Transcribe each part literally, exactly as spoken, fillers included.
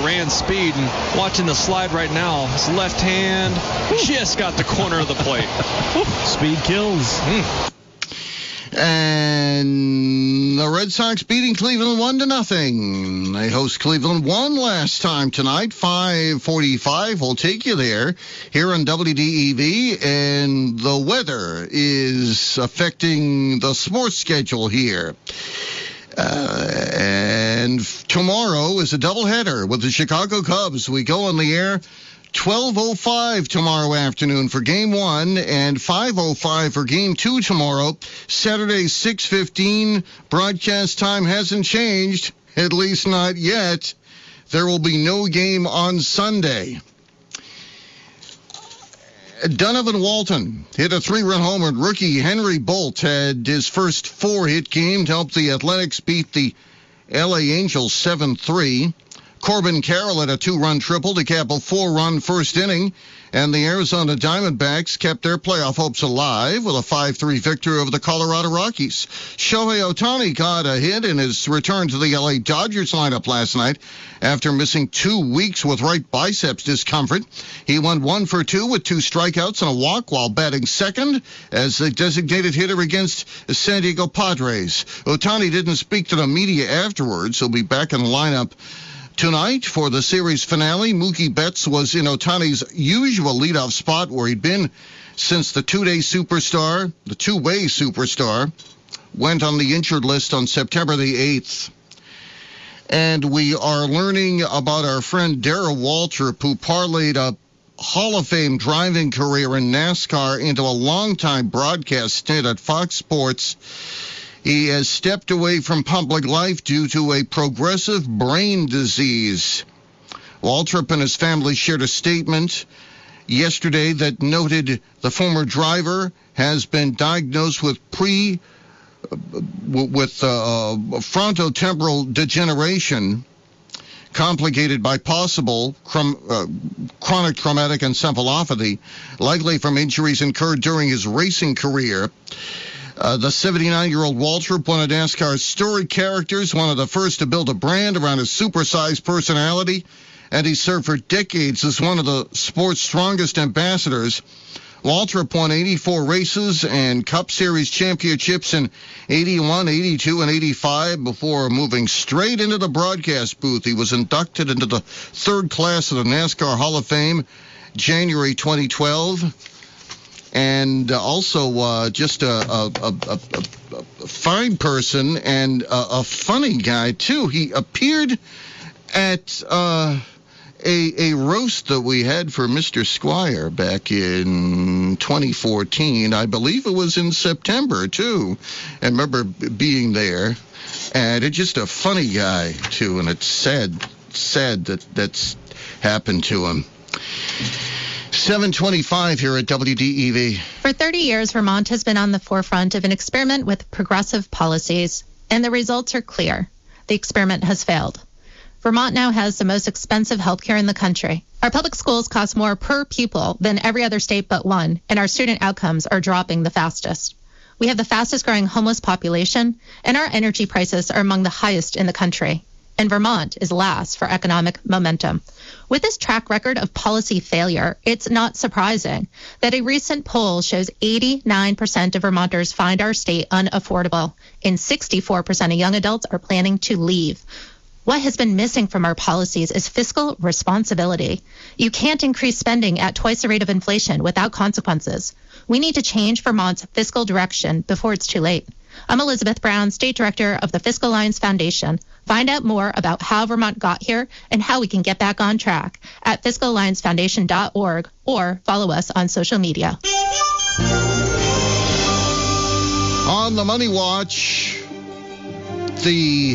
ran speed. And watching the slide right now, his left hand just got the corner of the plate. Speed kills. Mm. And the Red Sox beating Cleveland one to nothing. They host Cleveland one last time tonight. five forty-five will take you there here on W D E V. And the weather is affecting the sports schedule here. Uh, and tomorrow is a doubleheader with the Chicago Cubs. We go on the air twelve oh five tomorrow afternoon for game one and five oh five for game two tomorrow. Saturday, six fifteen. Broadcast time hasn't changed, at least not yet. There will be no game on Sunday. Donovan Walton hit a three-run homer. Rookie Henry Bolt had his first four-hit game to help the Athletics beat the L A Angels seven three. Corbin Carroll had a two-run triple to cap a four-run first inning, and the Arizona Diamondbacks kept their playoff hopes alive with a five three victory over the Colorado Rockies. Shohei Ohtani got a hit in his return to the L A Dodgers lineup last night after missing two weeks with right biceps discomfort. He went one for two with two strikeouts and a walk while batting second as the designated hitter against San Diego Padres. Ohtani didn't speak to the media afterwards. He'll be back in the lineup tonight for the series finale. Mookie Betts was in Ohtani's usual leadoff spot where he'd been since the two-day superstar, the two-way superstar, went on the injured list on September the eighth. And we are learning about our friend Darrell Waltrip, who parlayed a Hall of Fame driving career in NASCAR into a long-time broadcast stint at Fox Sports. He has stepped away from public life due to a progressive brain disease. Waltrip and his family shared a statement yesterday that noted the former driver has been diagnosed with pre uh, with uh, frontotemporal degeneration, complicated by possible chrom- uh, chronic traumatic encephalopathy, likely from injuries incurred during his racing career. Uh, the seventy-nine-year-old Waltrip, one of NASCAR's storied characters, one of the first to build a brand around his supersized personality, and he served for decades as one of the sport's strongest ambassadors. Waltrip won eighty-four races and Cup Series championships in eighty-one, eighty-two, and eighty-five before moving straight into the broadcast booth. He was inducted into the third class of the NASCAR Hall of Fame January twenty twelve. And also uh, just a, a, a, a, a fine person and a, a funny guy, too. He appeared at uh, a, a roast that we had for Mister Squire back in twenty fourteen. I believe it was in September, too. I remember being there. And it's just a funny guy, too, and it's sad, sad that that's happened to him. seven twenty-five here at W D E V. For thirty years, Vermont has been on the forefront of an experiment with progressive policies, and the results are clear. The experiment has failed. Vermont now has the most expensive health care in the country. Our public schools cost more per pupil than every other state but one, and our student outcomes are dropping the fastest. We have the fastest growing homeless population, and our energy prices are among the highest in the country. And Vermont is last for economic momentum. With this track record of policy failure, it's not surprising that a recent poll shows eighty-nine percent of Vermonters find our state unaffordable, and sixty-four percent of young adults are planning to leave. What has been missing from our policies is fiscal responsibility. You can't increase spending at twice the rate of inflation without consequences. We need to change Vermont's fiscal direction before it's too late. I'm Elizabeth Brown, State Director of the Fiscal Alliance Foundation. Find out more about how Vermont got here and how we can get back on track at fiscal alliance foundation dot org or follow us on social media. On the Money Watch, the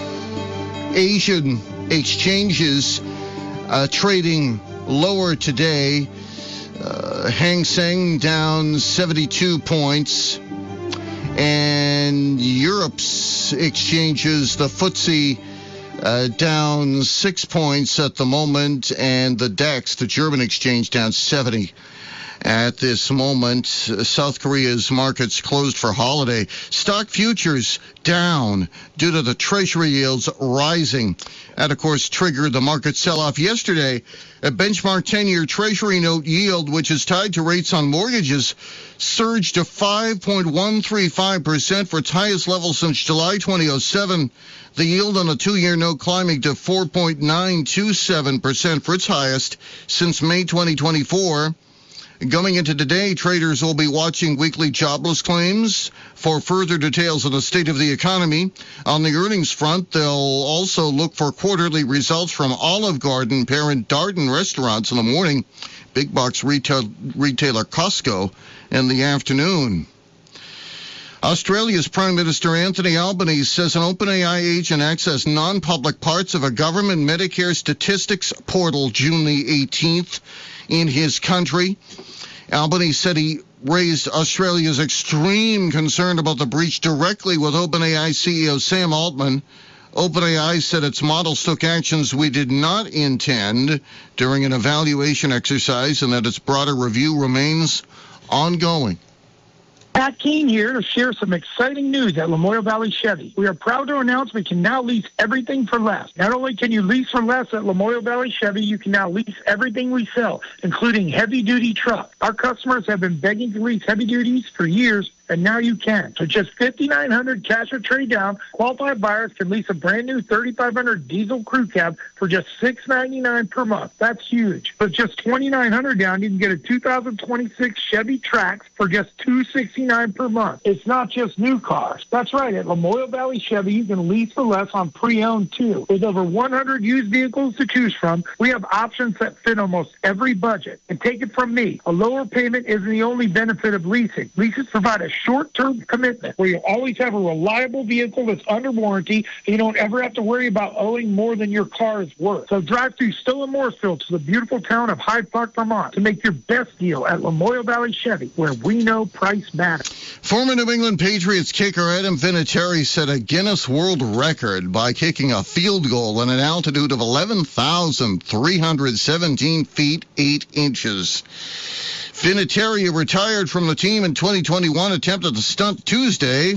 Asian exchanges uh, trading lower today. Uh, Hang Seng down seventy-two points. And Europe's exchanges, the F T S E, uh, down six points at the moment, and the DAX, the German exchange, down seventy. At this moment, South Korea's markets closed for holiday. Stock futures down due to the Treasury yields rising. That, of course, triggered the market sell-off yesterday. A benchmark ten-year Treasury note yield, which is tied to rates on mortgages, surged to five point one three five percent for its highest level since July twenty oh seven. The yield on a two-year note climbing to four point nine two seven percent for its highest since May twenty twenty-four. Going into today, traders will be watching weekly jobless claims for further details on the state of the economy. On the earnings front, they'll also look for quarterly results from Olive Garden parent Darden Restaurants in the morning, big box retail, retailer Costco in the afternoon. Australia's Prime Minister Anthony Albanese says an OpenAI agent accessed non-public parts of a government Medicare statistics portal June the eighteenth in his country. Albanese said he raised Australia's extreme concern about the breach directly with OpenAI C E O Sam Altman. OpenAI said its models took actions we did not intend during an evaluation exercise and that its broader review remains ongoing. Pat Keene here to share some exciting news at Lamoille Valley Chevy. We are proud to announce we can now lease everything for less. Not only can you lease for less at Lamoille Valley Chevy, you can now lease everything we sell, including heavy-duty trucks. Our customers have been begging to lease heavy duties for years, and now you can. For just five thousand nine hundred dollars cash or trade down, qualified buyers can lease a brand new three thousand five hundred dollars diesel crew cab for just six hundred ninety-nine dollars per month. That's huge. For just two thousand nine hundred dollars down, you can get a two thousand twenty-six Chevy Trax for just two hundred sixty-nine dollars per month. It's not just new cars. That's right. At Lamoille Valley Chevy, you can lease for less on pre-owned too. With over one hundred used vehicles to choose from, we have options that fit almost every budget. And take it from me, a lower payment isn't the only benefit of leasing. Leases provide a short-term commitment where you always have a reliable vehicle that's under warranty and you don't ever have to worry about owing more than your car is worth. So drive through Stowe and Mooresville to the beautiful town of Hyde Park, Vermont to make your best deal at Lamoille Valley Chevy, where we know price matters. Former New England Patriots kicker Adam Vinatieri set a Guinness World Record by kicking a field goal at an altitude of eleven thousand three hundred seventeen feet, eight inches. Vinatieri retired from the team in twenty twenty-one, attempted the stunt Tuesday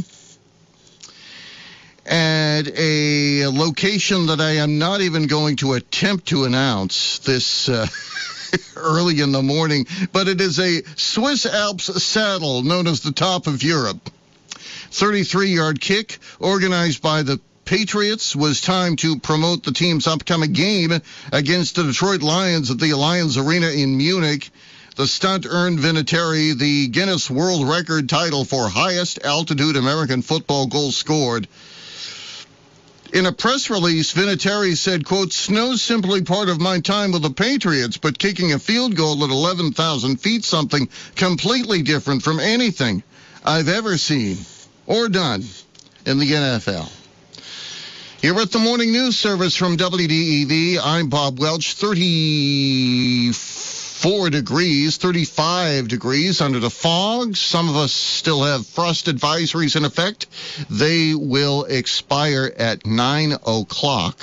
at a location that I am not even going to attempt to announce this uh, early in the morning, but it is a Swiss Alps saddle known as the Top of Europe. thirty-three-yard kick organized by the Patriots was timed to promote the team's upcoming game against the Detroit Lions at the Allianz Arena in Munich. The stunt earned Vinatieri the Guinness World Record title for highest altitude American football goal scored. In a press release, Vinatieri said, quote, "Snow's simply part of my time with the Patriots, but kicking a field goal at eleven thousand feet, something completely different from anything I've ever seen or done in the N F L." Here at the Morning News Service from W D E V, I'm Bob Welch. thirty-four degrees, thirty-five degrees under the fog. Some of us still have frost advisories in effect. They will expire at nine o'clock.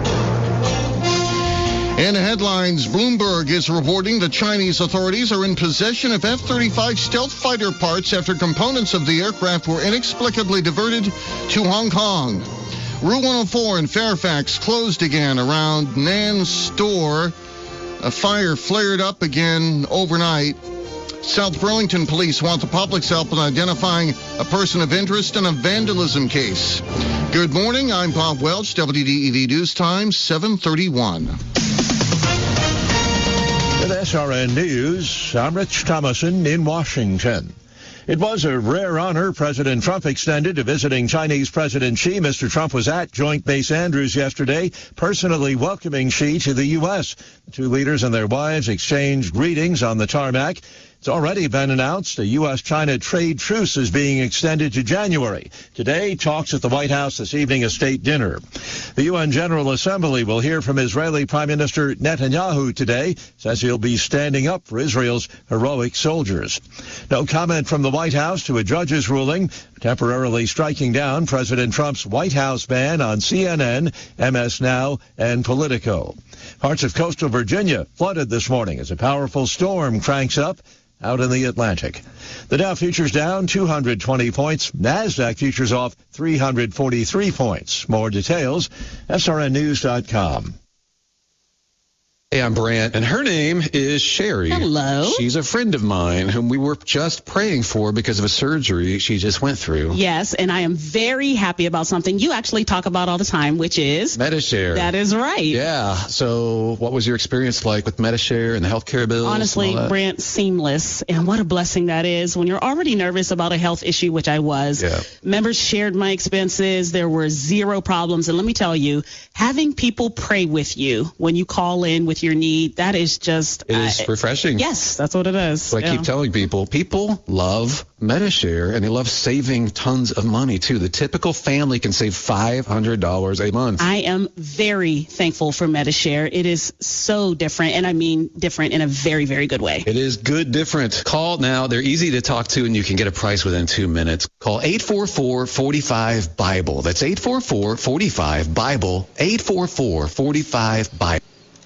In the headlines, Bloomberg is reporting the Chinese authorities are in possession of F thirty-five stealth fighter parts after components of the aircraft were inexplicably diverted to Hong Kong. Route one oh four in Fairfax closed again around Nan's store. A fire flared up again overnight. South Burlington police want the public's help in identifying a person of interest in a vandalism case. Good morning, I'm Bob Welch, W D E V News Time, seven thirty-one. With S R N News, I'm Rich Thomason in Washington. It was a rare honor President Trump extended to visiting Chinese President Xi. Mister Trump was at Joint Base Andrews yesterday, personally welcoming Xi to the U S. The two leaders and their wives exchanged greetings on the tarmac. It's already been announced a U S China trade truce is being extended to January. Today, talks at the White House, this evening a state dinner. The U N General Assembly will hear from Israeli Prime Minister Netanyahu today. Says he'll be standing up for Israel's heroic soldiers. No comment from the White House to a judge's ruling temporarily striking down President Trump's White House ban on C N N, M S Now, and Politico. Parts of coastal Virginia flooded this morning as a powerful storm cranks up out in the Atlantic. The Dow futures down two hundred twenty points. NASDAQ futures off three hundred forty-three points. More details, S R N news dot com. Hey, I'm Brant, and her name is Sherry. Hello. She's a friend of mine whom we were just praying for because of a surgery she just went through. Yes, and I am very happy about something you actually talk about all the time, which is Medi-Share. That is right. Yeah. So what was your experience like with Medi-Share and the healthcare bills? Honestly, Brant, seamless. And what a blessing that is when you're already nervous about a health issue, which I was. Yeah. Members shared my expenses. There were zero problems. And let me tell you, having people pray with you when you call in with your need, that is just It is uh, refreshing. Yes, that's what it is. So I yeah. keep telling people, people love Medi-Share, and they love saving tons of money, too. The typical family can save five hundred dollars a month. I am very thankful for Medi-Share. It is so different, and I mean different in a very, very good way. It is good different. Call now. They're easy to talk to, and you can get a price within two minutes. Call eight four four, four five, BIBLE. That's eight four four, four five, BIBLE. eight four four, four five, BIBLE.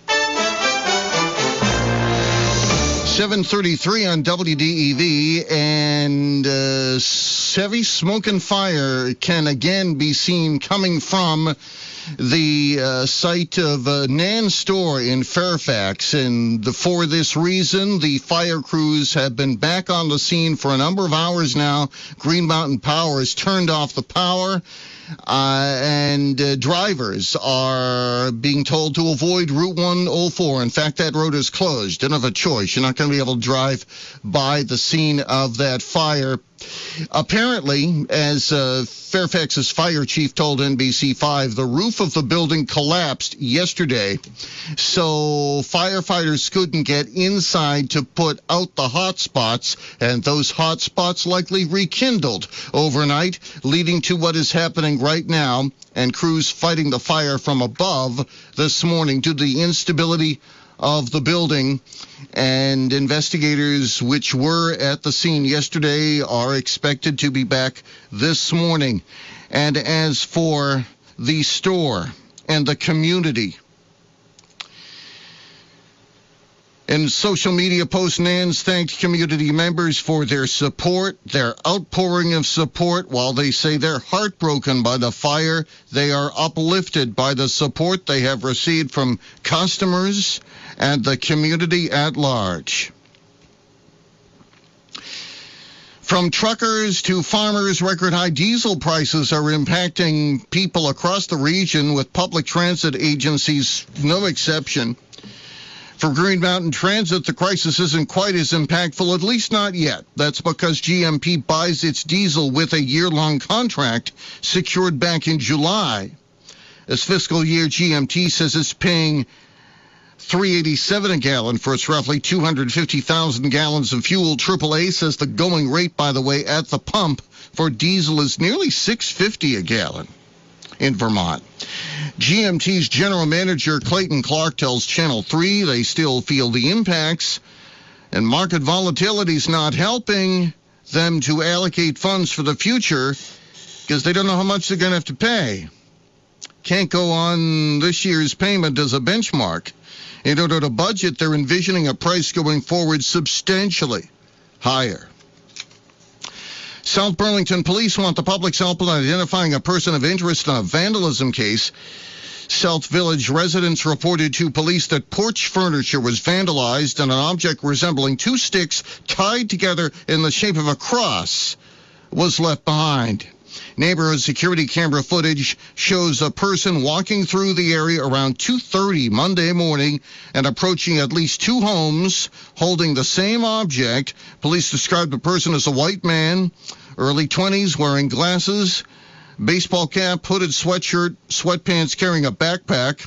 seven thirty-three on W D E V, and uh, heavy smoke and fire can again be seen coming from the uh, site of uh, Nan's store in Fairfax. And the, for this reason, the fire crews have been back on the scene for a number of hours now. Green Mountain Power has turned off the power. Uh, and uh, drivers are being told to avoid Route one oh four. In fact, that road is closed. You don't have a choice. You're not going to be able to drive by the scene of that fire. Apparently, as uh, Fairfax's fire chief told N B C five, the roof of the building collapsed yesterday, so firefighters couldn't get inside to put out the hot spots, and those hot spots likely rekindled overnight, leading to what is happening right now, and crews fighting the fire from above this morning due to the instability of the building. And investigators which were at the scene yesterday are expected to be back this morning. And as for the store and the community, in social media posts, Nan's thanked community members for their support, their outpouring of support. While they say they're heartbroken by the fire, they are uplifted by the support they have received from customers and the community at large. From truckers to farmers, record high diesel prices are impacting people across the region, with public transit agencies no exception. For Green Mountain Transit, the crisis isn't quite as impactful, at least not yet. That's because G M P buys its diesel with a year-long contract secured back in July. This fiscal year, G M T says it's paying three dollars and eighty-seven cents a gallon for its roughly two hundred fifty thousand gallons of fuel. triple A says the going rate, by the way, at the pump for diesel is nearly six dollars and fifty cents a gallon in Vermont. G M T's general manager Clayton Clark tells Channel three they still feel the impacts, and market volatility is not helping them to allocate funds for the future because they don't know how much they're going to have to pay. Can't go on this year's payment as a benchmark. In order to budget, they're envisioning a price going forward substantially higher. South Burlington police want the public's help in identifying a person of interest in a vandalism case. South Village residents reported to police that porch furniture was vandalized and an object resembling two sticks tied together in the shape of a cross was left behind. Neighborhood security camera footage shows a person walking through the area around two thirty Monday morning and approaching at least two homes holding the same object. Police described the person as a white man, early twenties, wearing glasses, baseball cap, hooded sweatshirt, sweatpants, carrying a backpack.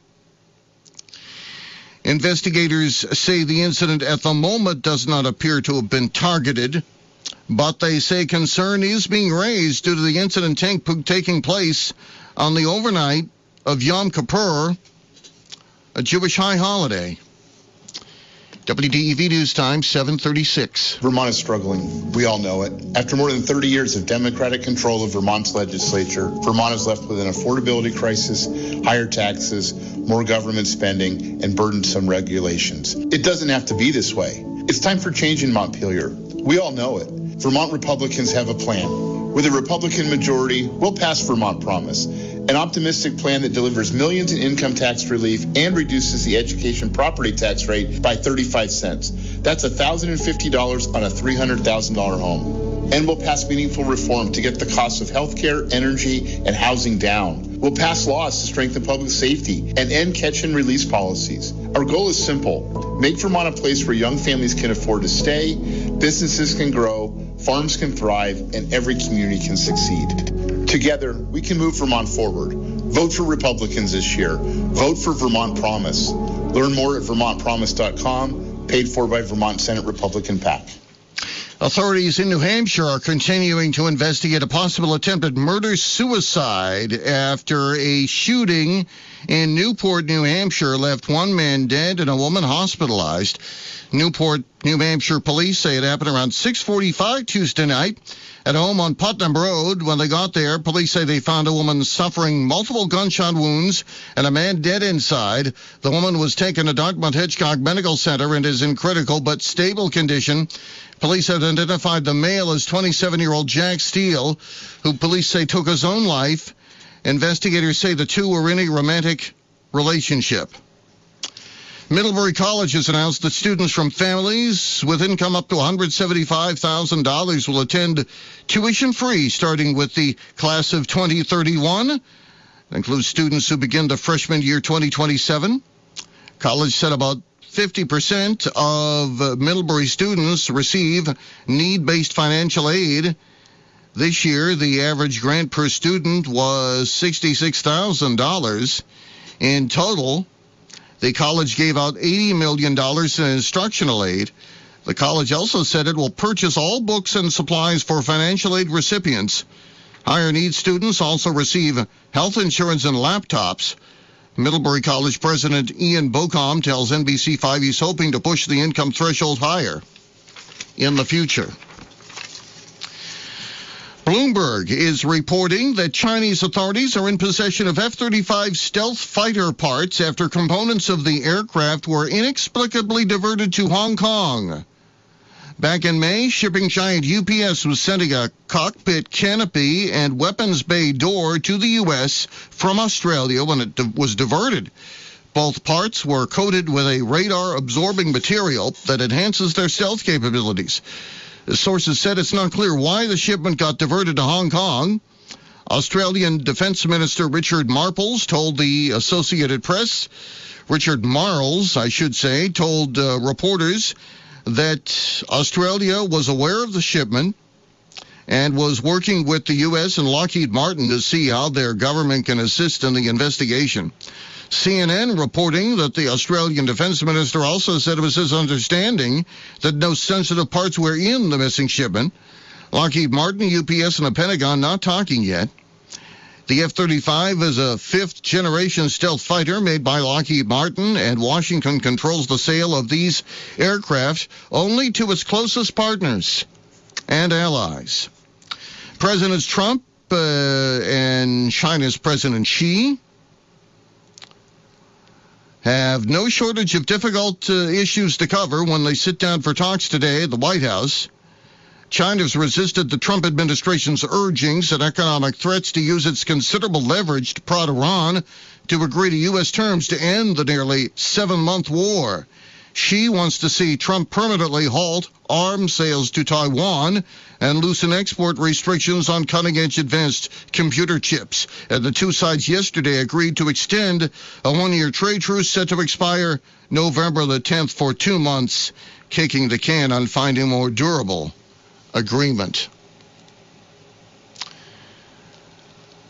Investigators say the incident at the moment does not appear to have been targeted, but they say concern is being raised due to the incident tank taking place on the overnight of Yom Kippur, a Jewish high holiday. W D E V News Time, seven thirty-six. Vermont is struggling. We all know it. After more than thirty years of Democratic control of Vermont's legislature, Vermont is left with an affordability crisis, higher taxes, more government spending, and burdensome regulations. It doesn't have to be this way. It's time for change in Montpelier. We all know it. Vermont Republicans have a plan. With a Republican majority, we'll pass Vermont Promise, an optimistic plan that delivers millions in income tax relief and reduces the education property tax rate by thirty-five cents. That's one thousand fifty dollars on a three hundred thousand dollars home. And we'll pass meaningful reform to get the cost of health care, energy, and housing down. We'll pass laws to strengthen public safety and end catch-and-release policies. Our goal is simple. Make Vermont a place where young families can afford to stay, businesses can grow, farms can thrive, and every community can succeed. Together, we can move Vermont forward. Vote for Republicans this year. Vote for Vermont Promise. Learn more at vermont promise dot com, paid for by Vermont Senate Republican PAC. Authorities in New Hampshire are continuing to investigate a possible attempted murder-suicide after a shooting in Newport, New Hampshire, left one man dead and a woman hospitalized. Newport, New Hampshire police say it happened around six forty-five Tuesday night at a home on Putnam Road. When they got there, police say they found a woman suffering multiple gunshot wounds and a man dead inside. The woman was taken to Dartmouth-Hitchcock Medical Center and is in critical but stable condition. Police have identified the male as twenty-seven-year-old Jack Steele, who police say took his own life. Investigators say the two were in a romantic relationship. Middlebury College has announced that students from families with income up to one hundred seventy-five thousand dollars will attend tuition-free starting with the class of twenty thirty-one. It includes students who begin the freshman year twenty twenty-seven. College said about fifty percent of Middlebury students receive need-based financial aid. This year, the average grant per student was sixty-six thousand dollars. In total, the college gave out eighty million dollars in instructional aid. The college also said it will purchase all books and supplies for financial aid recipients. Higher needs students also receive health insurance and laptops. Middlebury College President Ian Bocom tells N B C five he's hoping to push the income threshold higher in the future. Bloomberg is reporting that Chinese authorities are in possession of F thirty-five stealth fighter parts after components of the aircraft were inexplicably diverted to Hong Kong. Back in May, shipping giant U P S was sending a cockpit canopy and weapons bay door to the U S from Australia when it di- was diverted. Both parts were coated with a radar-absorbing material that enhances their stealth capabilities. The sources said it's not clear why the shipment got diverted to Hong Kong. Australian Defence Minister Richard Marles told the Associated Press, Richard Marles, I should say, told uh, reporters that Australia was aware of the shipment and was working with the U S and Lockheed Martin to see how their government can assist in the investigation. C N N reporting that the Australian Defence Minister also said it was his understanding that no sensitive parts were in the missing shipment. Lockheed Martin, U P S, and the Pentagon not talking yet. The F thirty-five is a fifth-generation stealth fighter made by Lockheed Martin, and Washington controls the sale of these aircraft only to its closest partners and allies. President Trump uh, and China's President Xi have no shortage of difficult uh, issues to cover when they sit down for talks today at the White House. China's resisted the Trump administration's urgings and economic threats to use its considerable leverage to prod Iran to agree to U S terms to end the nearly seven-month war. Xi wants to see Trump permanently halt arms sales to Taiwan and loosen export restrictions on cutting-edge advanced computer chips. And the two sides yesterday agreed to extend a one-year trade truce set to expire November the tenth for two months, kicking the can on finding a more durable agreement.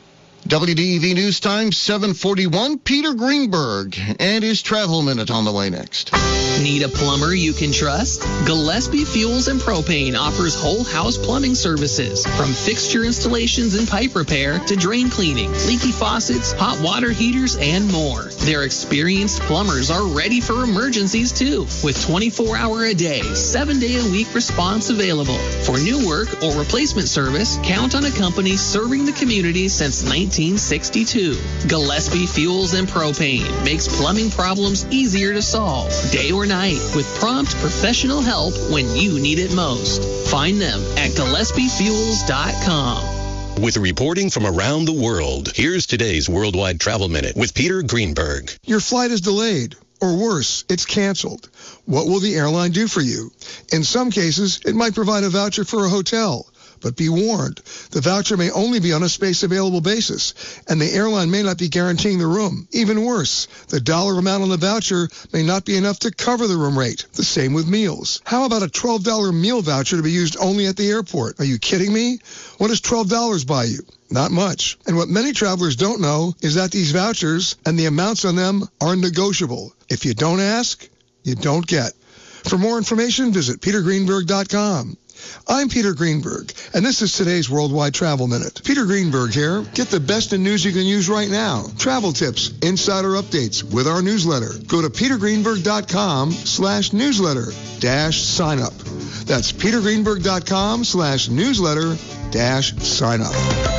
W D E V News Time, seven forty-one. Peter Greenberg and his Travel Minute on the way next. Need a plumber you can trust? Gillespie Fuels and Propane offers whole house plumbing services, from fixture installations and pipe repair to drain cleaning, leaky faucets, hot water heaters, and more. Their experienced plumbers are ready for emergencies too, with twenty-four hour a day, seven day a week response available. For new work or replacement service, count on a company serving the community since nineteen sixty-two. Gillespie Fuels and Propane makes plumbing problems easier to solve, day or night, with prompt professional help when you need it most. Find them at Gillespie Fuels dot com. With reporting from around the world, here's today's Worldwide Travel Minute with Peter Greenberg. Your flight is delayed, or worse, it's canceled. What will the airline do for you? In some cases, it might provide a voucher for a hotel. But be warned, the voucher may only be on a space available basis, and the airline may not be guaranteeing the room. Even worse, the dollar amount on the voucher may not be enough to cover the room rate. The same with meals. How about a twelve dollar meal voucher to be used only at the airport? Are you kidding me? What does twelve dollars buy you? Not much. And what many travelers don't know is that these vouchers and the amounts on them are negotiable. If you don't ask, you don't get. For more information, visit Peter Greenberg dot com. I'm Peter Greenberg, and this is today's Worldwide Travel Minute. Peter Greenberg here. Get the best in news you can use right now. Travel tips, insider updates with our newsletter. Go to Peter Greenberg dot com slash newsletter dash sign up. That's Peter Greenberg dot com slash newsletter dash sign up.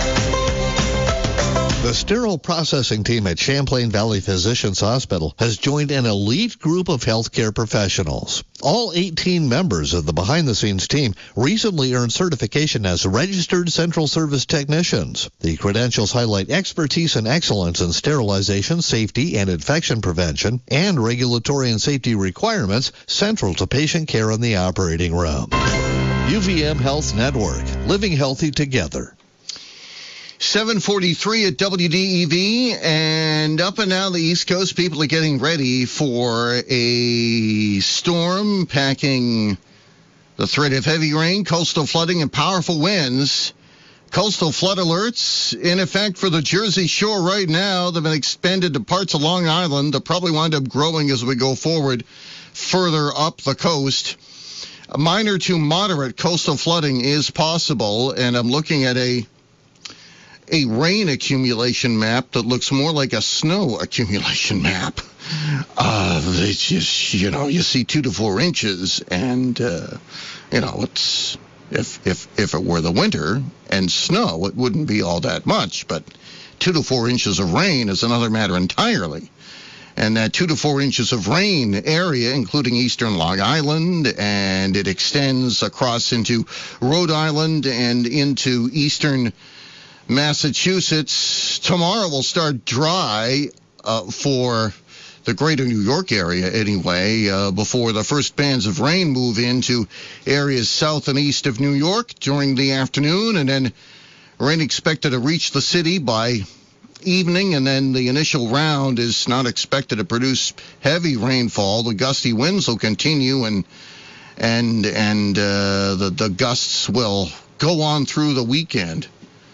The sterile processing team at Champlain Valley Physicians Hospital has joined an elite group of healthcare professionals. All eighteen members of the behind-the-scenes team recently earned certification as registered central service technicians. The credentials highlight expertise and excellence in sterilization, safety, and infection prevention, and regulatory and safety requirements central to patient care in the operating room. U V M Health Network, living healthy together. seven forty-three at W D E V, and up and down the East Coast, people are getting ready for a storm, packing the threat of heavy rain, coastal flooding, and powerful winds. Coastal flood alerts in effect for the Jersey Shore right now. They've been expanded to parts of Long Island. They'll probably wind up growing as we go forward further up the coast. A minor to moderate coastal flooding is possible, and I'm looking at a a rain accumulation map that looks more like a snow accumulation map. Uh, it's just, you know, you see two to four inches, and, uh, you know, it's, if, if, if it were the winter and snow, it wouldn't be all that much, but two to four inches of rain is another matter entirely. And that two to four inches of rain area, including eastern Long Island, and it extends across into Rhode Island and into eastern Massachusetts. Tomorrow will start dry uh, for the greater New York area anyway, uh, before the first bands of rain move into areas south and east of New York during the afternoon, and then rain expected to reach the city by evening, and then the initial round is not expected to produce heavy rainfall. The gusty winds will continue, and and and uh, the, the gusts will go on through the weekend.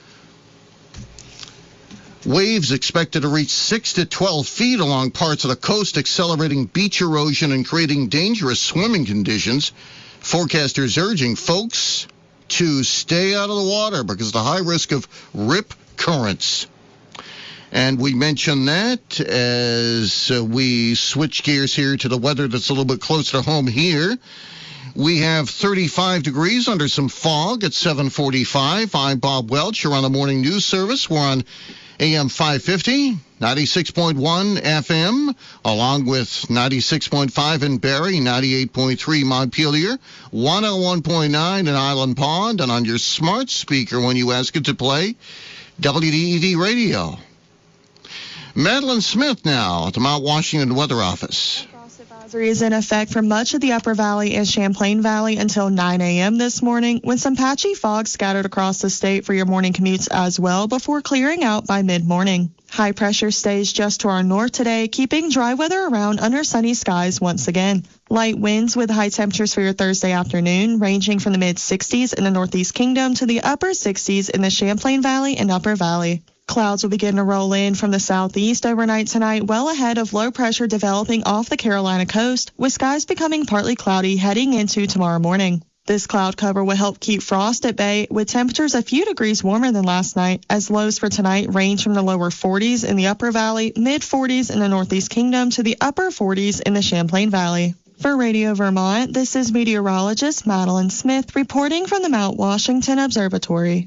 Waves expected to reach six to twelve feet along parts of the coast, accelerating beach erosion and creating dangerous swimming conditions. Forecasters urging folks to stay out of the water because of the high risk of rip currents. And we mention that as uh, we switch gears here to the weather that's a little bit closer to home here. We have thirty-five degrees under some fog at seven forty-five. I'm Bob Welch. You're on the Morning News Service. We're on A M five fifty, ninety-six point one F M, along with ninety-six point five in Barrie, ninety-eight point three Montpelier, one oh one point nine in Island Pond, and on your smart speaker when you ask it to play W D E V Radio. Madeline Smith now at the Mount Washington Weather Office. Advisory is in effect for much of the Upper Valley and Champlain Valley until nine a.m. this morning, with some patchy fog scattered across the state for your morning commutes as well before clearing out by mid-morning. High pressure stays just to our north today, keeping dry weather around under sunny skies once again. Light winds with high temperatures for your Thursday afternoon, ranging from the mid-sixties in the Northeast Kingdom to the upper sixties in the Champlain Valley and Upper Valley. Clouds will begin to roll in from the southeast overnight tonight, well ahead of low pressure developing off the Carolina coast, with skies becoming partly cloudy heading into tomorrow morning. This cloud cover will help keep frost at bay, with temperatures a few degrees warmer than last night, as lows for tonight range from the lower forties in the Upper Valley, mid forties in the Northeast Kingdom, to the upper forties in the Champlain Valley. For Radio Vermont, this is meteorologist Madeline Smith reporting from the Mount Washington Observatory.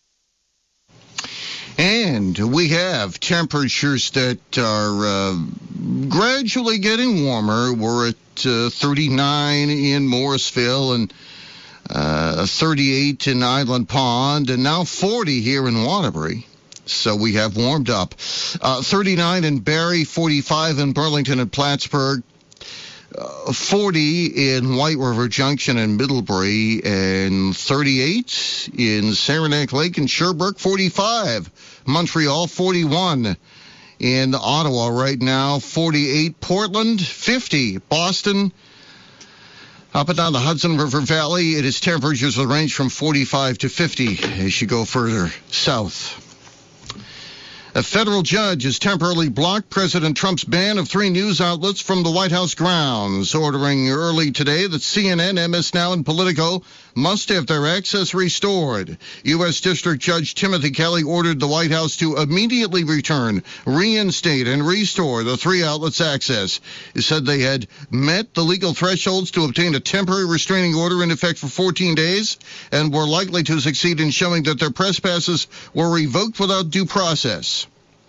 And we have temperatures that are uh, gradually getting warmer. We're at uh, thirty-nine in Morrisville and uh, thirty-eight in Island Pond, and now forty here in Waterbury. So we have warmed up. Uh, thirty-nine in Barrie, forty-five in Burlington and Plattsburgh, uh, forty in White River Junction and Middlebury, and thirty-eight in Saranac Lake and Sherbrooke, forty-five. Montreal, forty-one. In Ottawa right now, forty-eight. Portland, fifty. Boston, up and down the Hudson River Valley, it is temperatures will range from forty-five to fifty as you go further south. A federal judge has temporarily blocked President Trump's ban of three news outlets from the White House grounds, ordering early today that C N N, M S Now, and Politico must have their access restored. U S. District Judge Timothy Kelly ordered the White House to immediately return, reinstate, and restore the three outlets' access. He said they had met the legal thresholds to obtain a temporary restraining order in effect for fourteen days and were likely to succeed in showing that their press passes were revoked without due process.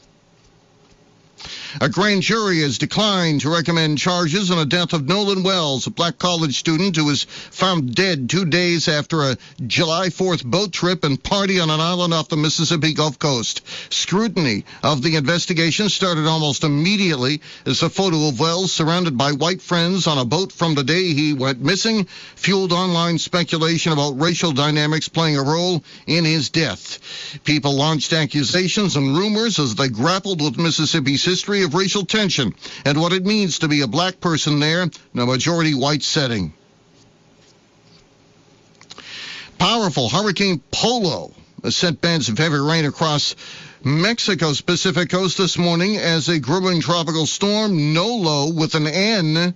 A grand jury has declined to recommend charges on the death of Nolan Wells, a black college student who was found dead two days after a July fourth boat trip and party on an island off the Mississippi Gulf Coast. Scrutiny of the investigation started almost immediately as a photo of Wells surrounded by white friends on a boat from the day he went missing fueled online speculation about racial dynamics playing a role in his death. People launched accusations and rumors as they grappled with Mississippi's history of racial tension and what it means to be a black person there in a majority white setting. Powerful Hurricane Polo has sent bands of heavy rain across Mexico's Pacific coast this morning as a growing tropical storm, Nolo with an N,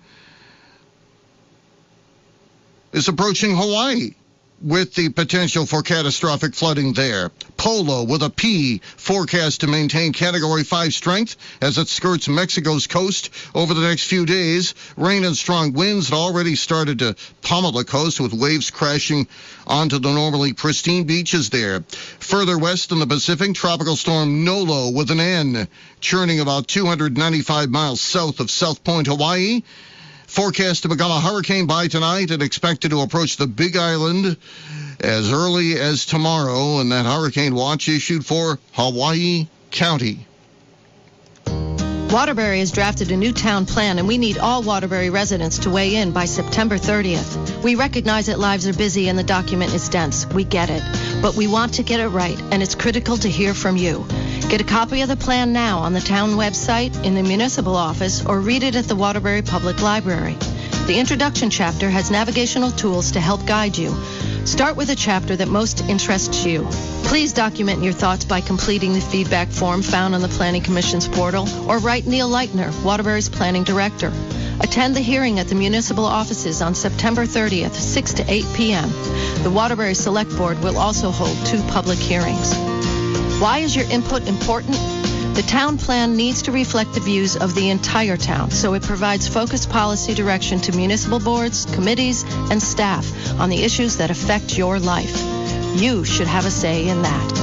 is approaching Hawaii, with the potential for catastrophic flooding there. Polo with a P, forecast to maintain Category five strength as it skirts Mexico's coast over the next few days. Rain and strong winds had already started to pummel the coast, with waves crashing onto the normally pristine beaches there. Further west in the Pacific, tropical storm Nolo with an N, churning about two hundred ninety-five miles south of South Point, Hawaii. Forecast to become a hurricane by tonight and expected to approach the Big Island as early as tomorrow, and that hurricane watch issued for Hawaii County. Waterbury has drafted a new town plan, and we need all Waterbury residents to weigh in by September thirtieth. We recognize that lives are busy and the document is dense. We get it. But we want to get it right, and it's critical to hear from you. Get a copy of the plan now on the town website, in the municipal office, or read it at the Waterbury Public Library. The introduction chapter has navigational tools to help guide you. Start with a chapter that most interests you. Please document your thoughts by completing the feedback form found on the Planning Commission's portal, or write Neil Leitner, Waterbury's Planning Director. Attend the hearing at the municipal offices on September thirtieth, six to eight p.m. The Waterbury Select Board will also hold two public hearings. Why is your input important? The town plan needs to reflect the views of the entire town, so it provides focused policy direction to municipal boards, committees, and staff on the issues that affect your life. You should have a say in that.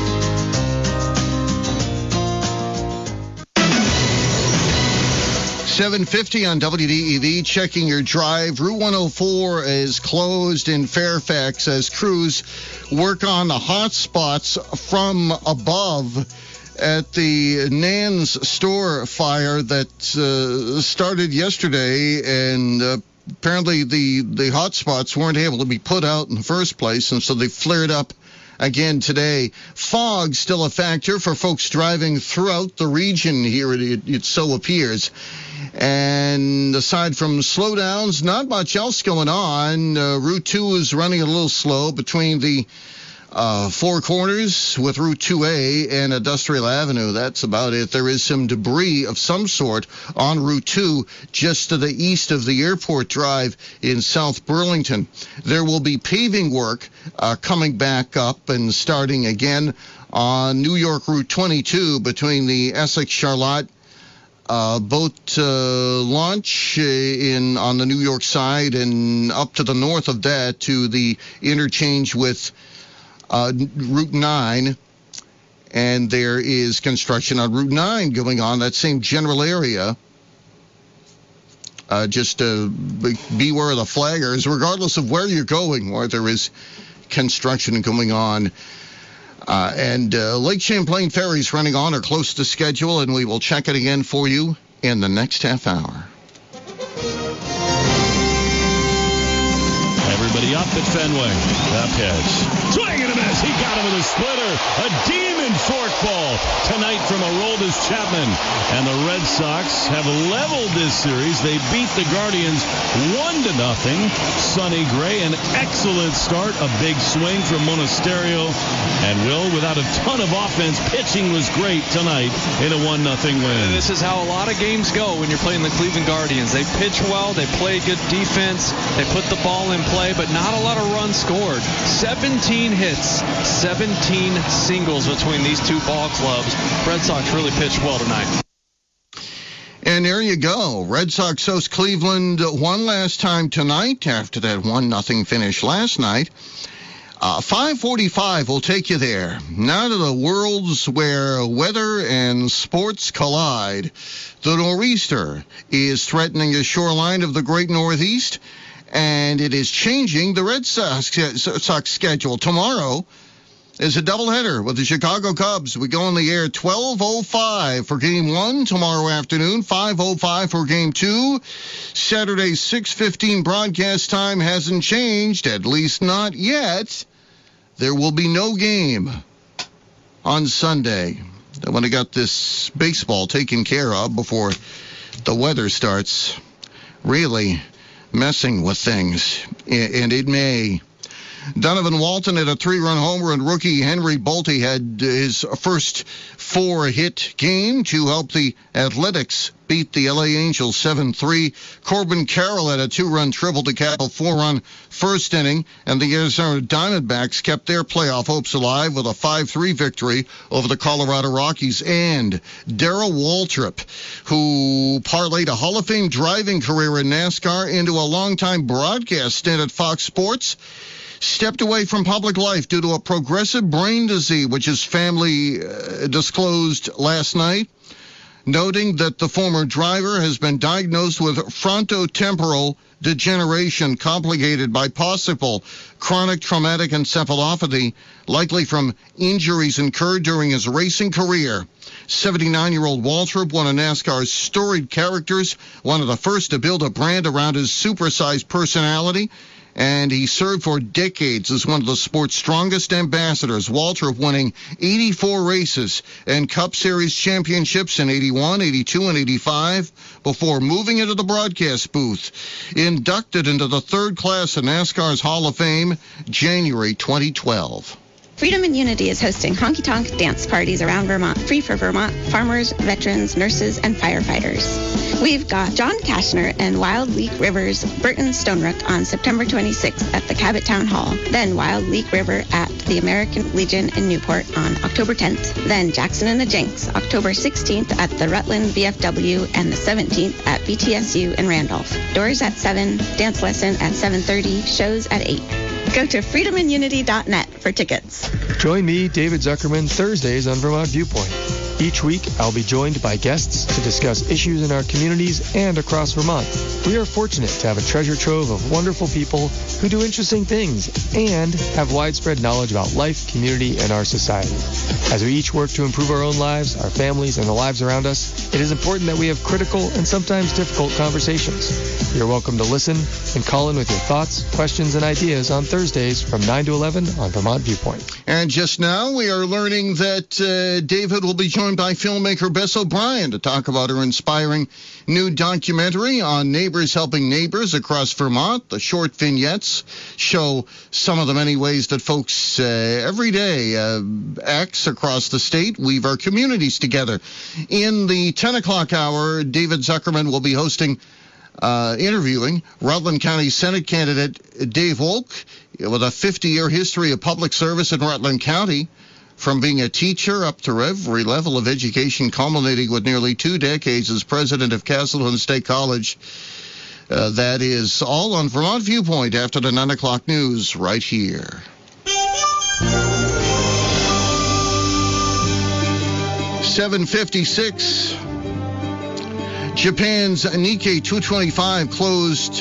seven fifty on W D E V, checking your drive. Route one oh four is closed in Fairfax as crews work on the hot spots from above at the Nan's store fire that uh, started yesterday, and uh, apparently the, the hot spots weren't able to be put out in the first place, and so they flared up again today. Fog still a factor for folks driving throughout the region here, it, it, it so appears. And aside from slowdowns, not much else going on. Uh, Route two is running a little slow between the uh, Four Corners with Route two A and Industrial Avenue. That's about it. There is some debris of some sort on Route two just to the east of the Airport Drive in South Burlington. There will be paving work uh, coming back up and starting again on New York Route twenty-two between the Essex-Charlotte uh, boat uh, launch in on the New York side and up to the north of that to the interchange with uh, Route nine. And there is construction on Route nine going on, that same general area. Uh, just uh, beware of the flaggers, regardless of where you're going, where there is construction going on. Uh, and uh, Lake Champlain ferries running on or close to schedule, and we will check it again for you in the next half hour. Everybody up at Fenway. That pitch. Swing and a miss. He got him with a splitter. A demon forkball tonight from Aroldis Chapman. And the Red Sox have leveled this series. They beat the Guardians one to nothing. Sonny Gray, an excellent start. A big swing from Monasterio. And Will, without a ton of offense, pitching was great tonight in a one nothing win. This is how a lot of games go when you're playing the Cleveland Guardians. They pitch well. They play good defense. They put the ball in play, but not a lot of runs scored. seventeen hits, seventeen singles between these two ball clubs. Red Sox really pitched well tonight. And there you go. Red Sox host Cleveland one last time tonight after that one nothing finish last night. Uh, five forty-five will take you there. Now to the worlds where weather and sports collide. The nor'easter is threatening the shoreline of the great Northeast, and it is changing the Red Sox, Sox schedule. Tomorrow is a doubleheader with the Chicago Cubs. We go on the air twelve oh five for game one tomorrow afternoon, five oh five for game two. Saturday six fifteen broadcast time hasn't changed, at least not yet. There will be no game on Sunday. I want to get this baseball taken care of before the weather starts really messing with things, and it may. Donovan Walton had a three-run homer, and rookie Henry Bolte had his first four-hit game to help the Athletics beat the L A Angels seven three. Corbin Carroll had a two-run triple to cap a four-run first inning, and the Arizona Diamondbacks kept their playoff hopes alive with a five three victory over the Colorado Rockies. And Darrell Waltrip, who parlayed a Hall of Fame driving career in NASCAR into a long-time broadcast stint at Fox Sports, stepped away from public life due to a progressive brain disease, which his family uh, disclosed last night, noting that the former driver has been diagnosed with frontotemporal degeneration complicated by possible chronic traumatic encephalopathy, likely from injuries incurred during his racing career. seventy-nine-year-old Waltrip, one of NASCAR's storied characters, one of the first to build a brand around his supersized personality, and he served for decades as one of the sport's strongest ambassadors. Waltrip winning eighty-four races and Cup Series championships in eighty-one, eighty-two, and eighty-five before moving into the broadcast booth. Inducted into the third class of NASCAR's Hall of Fame, January twenty twelve. Freedom and Unity is hosting honky-tonk dance parties around Vermont, free for Vermont farmers, veterans, nurses, and firefighters. We've got John Kashner and Wild Leak River's Burton Stonerook on September twenty-sixth at the Cabot Town Hall. Then Wild Leak River at the American Legion in Newport on October tenth. Then Jackson and the Jenks, October sixteenth at the Rutland V F W and the seventeenth at B T S U in Randolph. Doors at seven, dance lesson at seven thirty, shows at eight. Go to freedom and unity dot net for tickets. Join me, David Zuckerman, Thursdays on Vermont Viewpoint. Each week, I'll be joined by guests to discuss issues in our communities and across Vermont. We are fortunate to have a treasure trove of wonderful people who do interesting things and have widespread knowledge about life, community, and our society. As we each work to improve our own lives, our families, and the lives around us, it is important that we have critical and sometimes difficult conversations. You're welcome to listen and call in with your thoughts, questions, and ideas on Thursdays from nine to eleven on Vermont Viewpoint. And just now, we are learning that uh, David will be joined joined by filmmaker Bess O'Brien to talk about her inspiring new documentary on neighbors helping neighbors across Vermont. The short vignettes show some of the many ways that folks uh, every day uh, acts across the state weave our communities together. In the ten o'clock hour, David Zuckerman will be hosting Uh, interviewing Rutland County Senate candidate Dave Wolk with a fifty-year history of public service in Rutland County, from being a teacher up to every level of education, culminating with nearly two decades as president of Castleton State College. Uh, that is all on Vermont Viewpoint after the nine o'clock news right here. seven fifty-six. Japan's Nikkei two twenty-five closed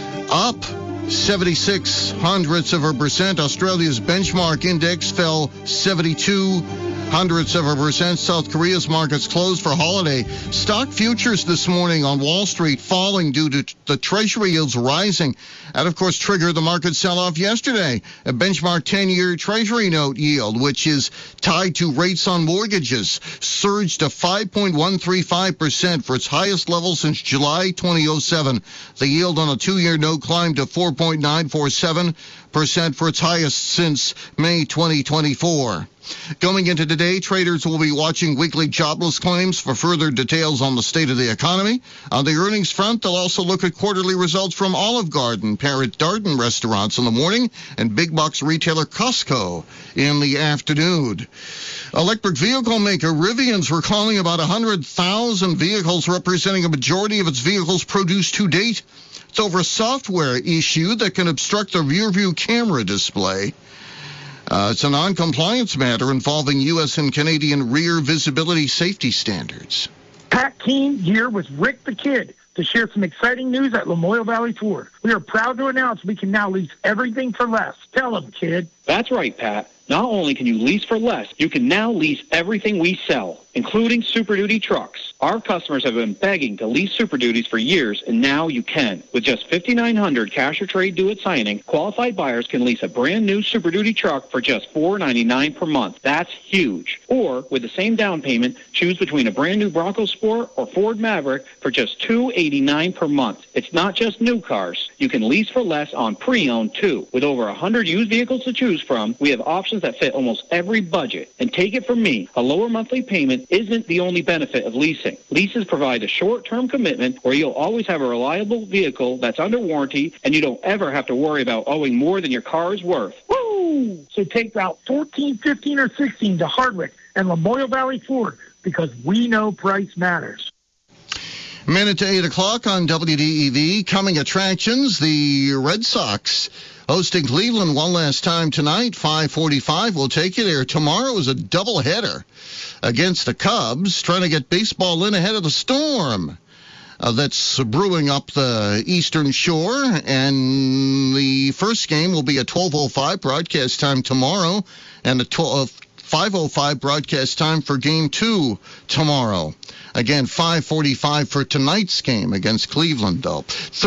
up seventy-six hundredths of a percent. Australia's benchmark index fell seventy-two hundredths of a percent. South Korea's markets closed for holiday. Stock futures this morning on Wall Street falling due to the Treasury yields rising. That, of course, triggered the market sell-off yesterday. A benchmark ten-year Treasury note yield, which is tied to rates on mortgages, surged to five point one three five percent for its highest level since July twenty oh seven. The yield on a two-year note climbed to four point nine four seven percent for its highest since May twenty twenty-four. Going into today, traders will be watching weekly jobless claims for further details on the state of the economy. On the earnings front, they'll also look at quarterly results from Olive Garden, Parrot Darden restaurants in the morning, and big box retailer Costco in the afternoon. Electric vehicle maker Rivian's recalling about one hundred thousand vehicles, representing a majority of its vehicles produced to date. It's over a software issue that can obstruct the rear-view camera display. Uh, it's a non-compliance matter involving U S and Canadian rear visibility safety standards. Pat Keene here with Rick the Kid to share some exciting news at Lamoille Valley Ford. We are proud to announce we can now lease everything for less. Tell them, kid. That's right, Pat. Not only can you lease for less, you can now lease everything we sell, including Super Duty trucks. Our customers have been begging to lease Super Duties for years, and now you can. With just five thousand nine hundred dollars cash or trade due at signing, qualified buyers can lease a brand new Super Duty truck for just four dollars and ninety-nine cents per month. That's huge. Or, with the same down payment, choose between a brand new Bronco Sport or Ford Maverick for just two dollars and eighty-nine cents per month. It's not just new cars. You can lease for less on pre-owned, too. With over one hundred used vehicles to choose from, we have options that fit almost every budget. And take it from me, a lower monthly payment isn't the only benefit of leasing. Leases provide a short-term commitment where you'll always have a reliable vehicle that's under warranty, and you don't ever have to worry about owing more than your car is worth. Woo! So take Route fourteen, fifteen, or sixteen to Hardwick and Lamoille Valley Ford, because we know price matters. Minute to eight o'clock on W D E V. Coming attractions, the Red Sox hosting Cleveland one last time tonight. five forty-five will take you there. Tomorrow is a doubleheader against the Cubs, trying to get baseball in ahead of the storm uh, that's brewing up the Eastern Shore. And the first game will be at twelve oh five broadcast time tomorrow, and a five oh five broadcast time for game two tomorrow. Again, five forty-five for tonight's game against Cleveland, though.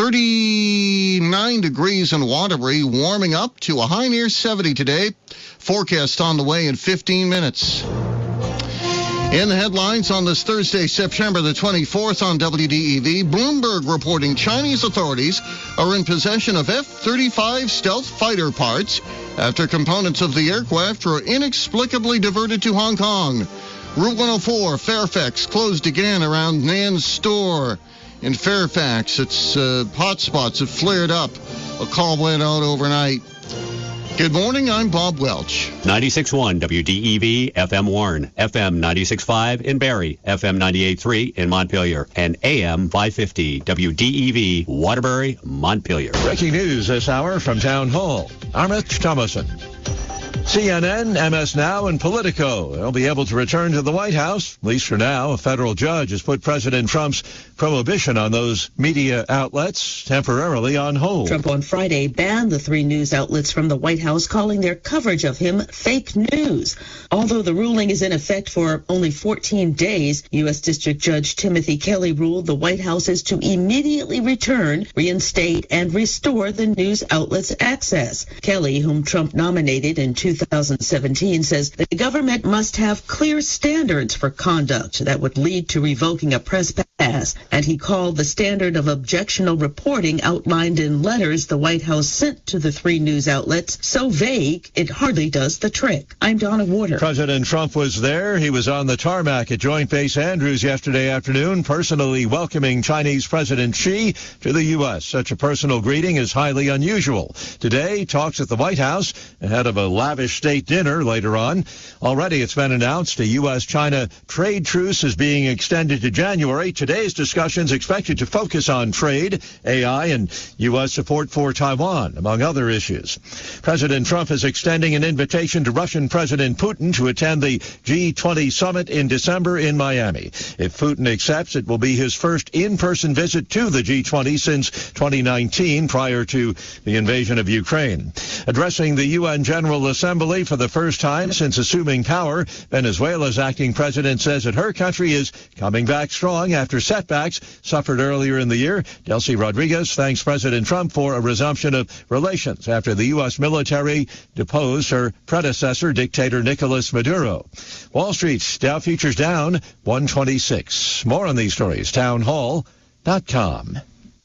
thirty-nine degrees in Waterbury, warming up to a high near seventy today. Forecast on the way in fifteen minutes. In the headlines on this Thursday, September the twenty-fourth on W D E V, Bloomberg reporting Chinese authorities are in possession of F thirty-five stealth fighter parts after components of the aircraft were inexplicably diverted to Hong Kong. Route one oh four, Fairfax, closed again around Nan's store in Fairfax. Its uh, hotspots have flared up. A call went out overnight. Good morning, I'm Bob Welch. ninety-six point one W D E V, F M Warren, F M ninety-six point five in Barrie, F M ninety-eight point three in Montpelier, and A M five fifty W D E V, Waterbury, Montpelier. Breaking news this hour from Town Hall. I'm Rich Thomason. C N N, M S Now, and Politico. They'll be able to return to the White House, at least for now. A federal judge has put President Trump's prohibition on those media outlets temporarily on hold. Trump on Friday banned the three news outlets from the White House, calling their coverage of him fake news. Although the ruling is in effect for only fourteen days, U S District Judge Timothy Kelly ruled the White House is to immediately return, reinstate, and restore the news outlets' access. Kelly, whom Trump nominated in two thousand seventeen says the government must have clear standards for conduct that would lead to revoking a press pass, and he called the standard of objectionable reporting outlined in letters the White House sent to the three news outlets so vague it hardly does the trick. I'm Donna Warder. President Trump was there. He was on the tarmac at Joint Base Andrews yesterday afternoon, personally welcoming Chinese President Xi to the U S. Such a personal greeting is highly unusual. Today, talks at the White House ahead of a lavish state dinner later on. Already it's been announced a U S China trade truce is being extended to January. Today's discussions expected to focus on trade, A I, and U S support for Taiwan, among other issues. President Trump is extending an invitation to Russian President Putin to attend the G twenty summit in December in Miami. If Putin accepts, it will be his first in-person visit to the G twenty since twenty nineteen, prior to the invasion of Ukraine. Addressing the U N General Assembly for the first time since assuming power, Venezuela's acting president says that her country is coming back strong after setbacks suffered earlier in the year. Delcy Rodriguez thanks President Trump for a resumption of relations after the U S military deposed her predecessor, dictator Nicolas Maduro. Wall Street's Dow futures down one twenty-six. More on these stories, town hall dot com.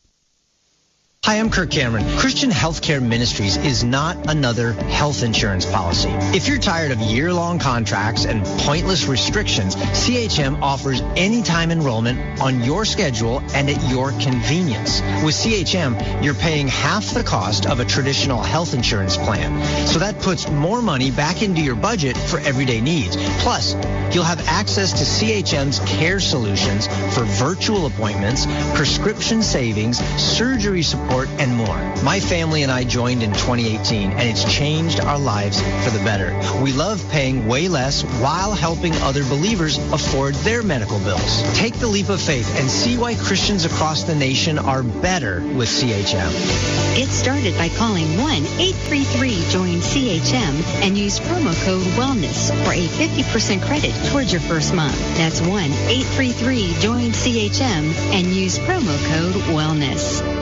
Hi, I'm Kirk Cameron. Christian Healthcare Ministries is not another health insurance policy. If you're tired of year-long contracts and pointless restrictions, C H M offers anytime enrollment on your schedule and at your convenience. With C H M, you're paying half the cost of a traditional health insurance plan. So that puts more money back into your budget for everyday needs. Plus, you'll have access to C H M's care solutions for virtual appointments, prescription savings, surgery support, and more. My family and I joined in twenty eighteen, and it's changed our lives for the better. We love paying way less while helping other believers afford their medical bills. Take the leap of faith and see why Christians across the nation are better with C H M. Get started by calling one eight three three join C H M and use promo code WELLNESS for a fifty percent credit towards your first month. That's one eight three three join C H M and use promo code WELLNESS.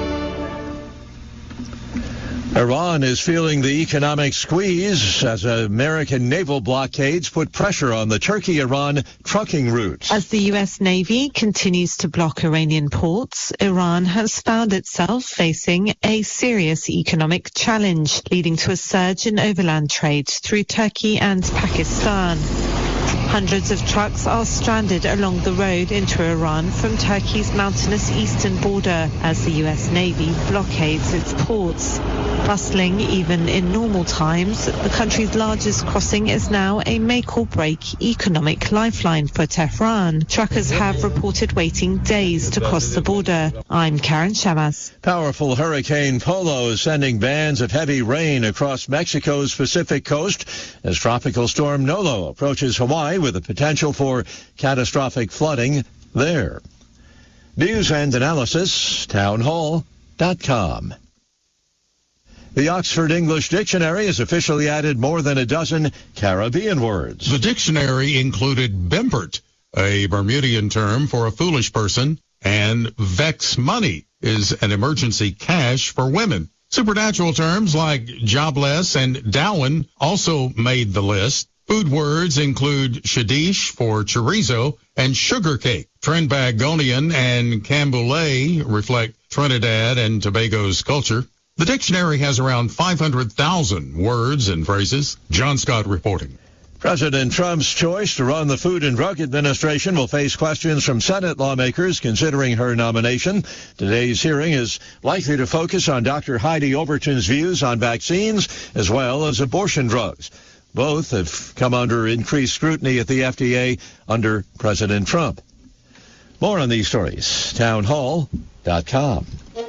Iran is feeling the economic squeeze as American naval blockades put pressure on the Turkey-Iran trucking route. As the U S Navy continues to block Iranian ports, Iran has found itself facing a serious economic challenge, leading to a surge in overland trade through Turkey and Pakistan. Hundreds of trucks are stranded along the road into Iran from Turkey's mountainous eastern border as the U S Navy blockades its ports. Bustling even in normal times, the country's largest crossing is now a make-or-break economic lifeline for Tehran. Truckers have reported waiting days to cross the border. I'm Karen Shamas. Powerful Hurricane Polo is sending bands of heavy rain across Mexico's Pacific coast as Tropical Storm Nolo approaches Hawaii with the potential for catastrophic flooding there. News and analysis, town hall dot com. The Oxford English Dictionary has officially added more than a dozen Caribbean words. The dictionary included bimbert, a Bermudian term for a foolish person, and vex money is an emergency cash for women. Supernatural terms like jobless and Darwin also made the list. Food words include shadish for chorizo and sugar cake. Trinbagonian and Camboulay reflect Trinidad and Tobago's culture. The dictionary has around five hundred thousand words and phrases. John Scott reporting. President Trump's choice to run the Food and Drug Administration will face questions from Senate lawmakers considering her nomination. Today's hearing is likely to focus on Doctor Heidi Overton's views on vaccines as well as abortion drugs. Both have come under increased scrutiny at the F D A under President Trump. More on these stories, town hall dot com.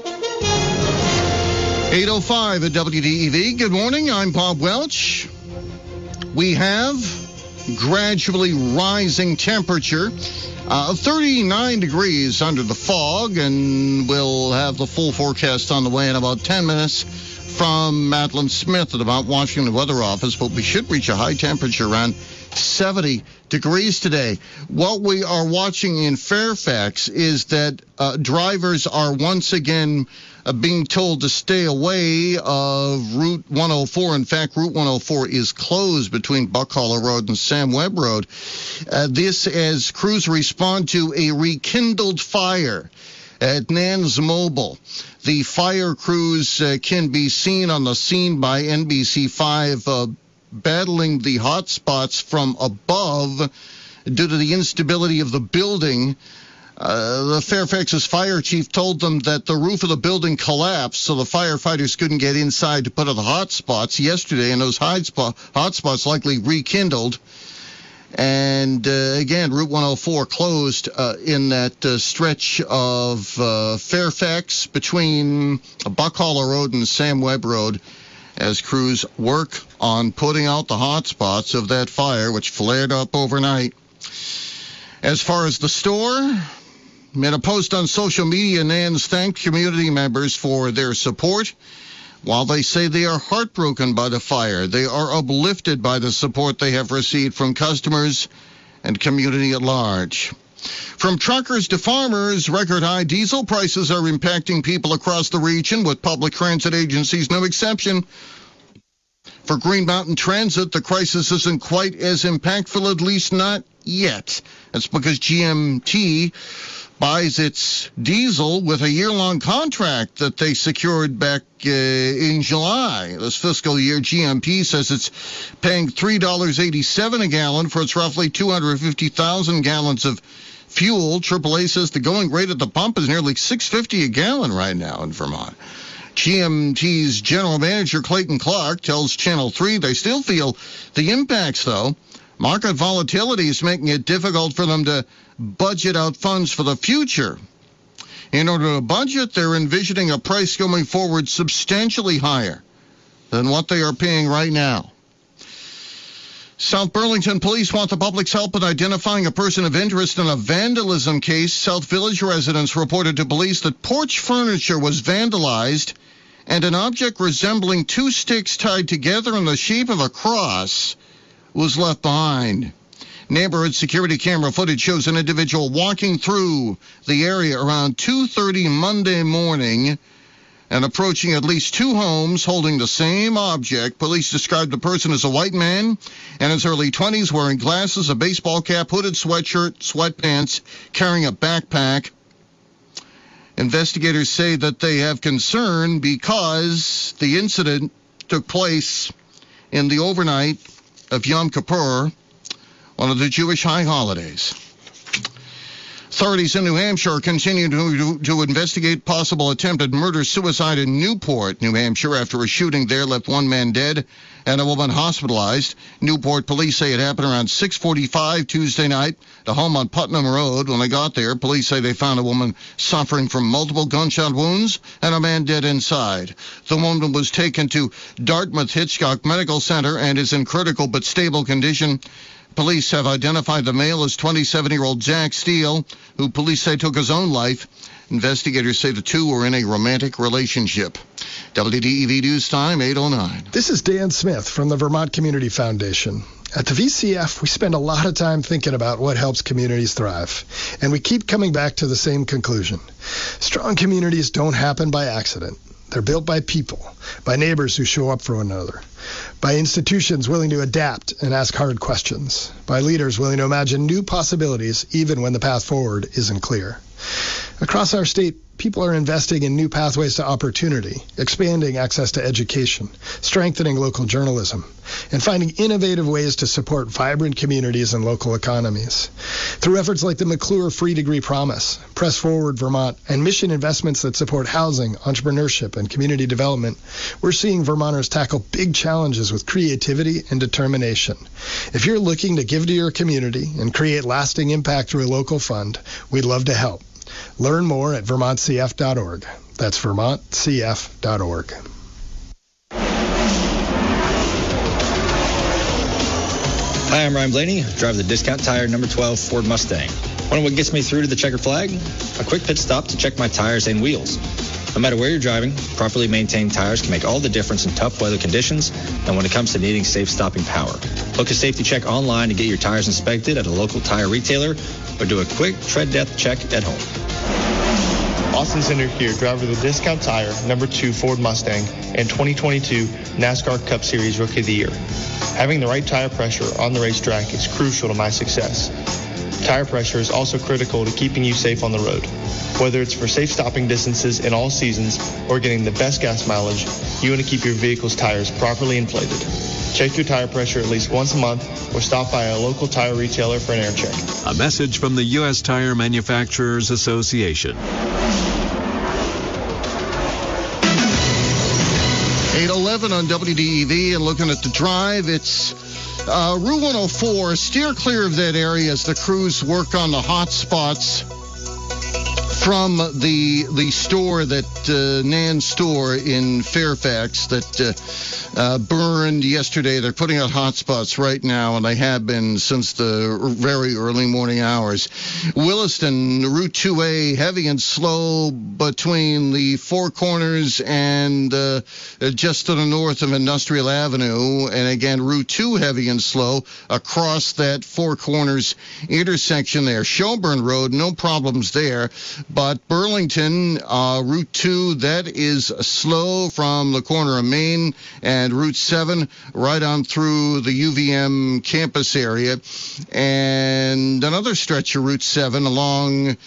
eight oh five at W D E V. Good morning. I'm Bob Welch. We have gradually rising temperature, uh, thirty-nine degrees under the fog, and we'll have the full forecast on the way in about ten minutes from Madeline Smith at the Mount Washington Weather Office, but we should reach a high temperature around seventy degrees today. What we are watching in Fairfax is that uh, drivers are once again uh, being told to stay away of Route one oh four. In fact, Route one oh four is closed between Buckhollow Road and Sam Webb Road. Uh, this as crews respond to a rekindled fire at Nans Mobile. The fire crews uh, can be seen on the scene by N B C five uh, battling the hot spots from above due to the instability of the building. Uh, the Fairfax's fire chief told them that the roof of the building collapsed, so the firefighters couldn't get inside to put out the hot spots yesterday, and those hot, spot, hot spots likely rekindled. And, uh, again, Route one oh four closed uh, in that uh, stretch of uh, Fairfax between Buckhollow Road and Sam Webb Road as crews work on putting out the hot spots of that fire, which flared up overnight. As far as the store, in a post on social media, Nans thanked community members for their support. While they say they are heartbroken by the fire, they are uplifted by the support they have received from customers and community at large. From truckers to farmers, record high diesel prices are impacting people across the region, with public transit agencies no exception. For Green Mountain Transit, the crisis isn't quite as impactful, at least not yet. That's because G M T buys its diesel with a year-long contract that they secured back uh, in July. This fiscal year, G M T says it's paying three dollars and eighty-seven cents a gallon for its roughly two hundred fifty thousand gallons of fuel. triple A says the going rate at the pump is nearly six dollars and fifty cents a gallon right now in Vermont. G M T's general manager, Clayton Clark, tells Channel three they still feel the impacts, though. Market volatility is making it difficult for them to budget out funds for the future. In order to budget, they're envisioning a price going forward substantially higher than what they are paying right now. South Burlington police want the public's help in identifying a person of interest in a vandalism case. South Village residents reported to police that porch furniture was vandalized and an object resembling two sticks tied together in the shape of a cross was left behind. Neighborhood security camera footage shows an individual walking through the area around two thirty Monday morning and approaching at least two homes holding the same object. Police described the person as a white man in his early twenties, wearing glasses, a baseball cap, hooded sweatshirt, sweatpants, carrying a backpack. Investigators say that they have concern because the incident took place in the overnight of Yom Kippur, one of the Jewish high holidays. Authorities in New Hampshire continue to, to investigate possible attempted murder-suicide in Newport, New Hampshire, after a shooting there left one man dead and a woman hospitalized. Newport police say it happened around six forty-five Tuesday night, the home on Putnam Road. When they got there, police say they found a woman suffering from multiple gunshot wounds and a man dead inside. The woman was taken to Dartmouth Hitchcock Medical Center and is in critical but stable condition. Police have identified the male as twenty-seven-year-old Jack Steele, who police say took his own life. Investigators say the two were in a romantic relationship. W D E V News Time, eight oh nine. This is Dan Smith from the Vermont Community Foundation. At the V C F, we spend a lot of time thinking about what helps communities thrive, and we keep coming back to the same conclusion. Strong communities don't happen by accident. They're built by people, by neighbors who show up for one another, by institutions willing to adapt and ask hard questions, by leaders willing to imagine new possibilities even when the path forward isn't clear. Across our state, people are investing in new pathways to opportunity, expanding access to education, strengthening local journalism, and finding innovative ways to support vibrant communities and local economies. Through efforts like the McClure Free Degree Promise, Press Forward Vermont, and mission investments that support housing, entrepreneurship, and community development, we're seeing Vermonters tackle big challenges with creativity and determination. If you're looking to give to your community and create lasting impact through a local fund, we'd love to help. Learn more at vermont c f dot org. That's vermont c f dot org. Hi, I'm Ryan Blaney, driver the Discount Tire number twelve Ford Mustang. Wonder what gets me through to the checkered flag? A quick pit stop to check my tires and wheels. No matter where you're driving, properly maintained tires can make all the difference in tough weather conditions and when it comes to needing safe stopping power. Book a safety check online to get your tires inspected at a local tire retailer or do a quick tread depth check at home. Austin Center here, driver of the Discount Tire, number two Ford Mustang, and twenty twenty-two NASCAR Cup Series Rookie of the Year. Having the right tire pressure on the racetrack is crucial to my success. Tire pressure is also critical to keeping you safe on the road. Whether it's for safe stopping distances in all seasons or getting the best gas mileage, you want to keep your vehicle's tires properly inflated. Check your tire pressure at least once a month or stop by a local tire retailer for an air check. A message from the U S Tire Manufacturers Association. eight eleven on W D E V, and looking at the drive, it's uh, Route one oh four. Steer clear of that area as the crews work on the hot spots from the the store, that uh, Nan store in Fairfax that uh, uh, burned yesterday. They're putting out hot spots right now, and they have been since the very early morning hours. Williston, Route two A, heavy and slow between the Four Corners and uh, just to the north of Industrial Avenue. And again, Route two heavy and slow across that Four Corners intersection there. Shelburne Road, no problems there. But Burlington, uh, Route two, that is slow from the corner of Main and Route seven right on through the U V M campus area. And another stretch of Route seven along, uh,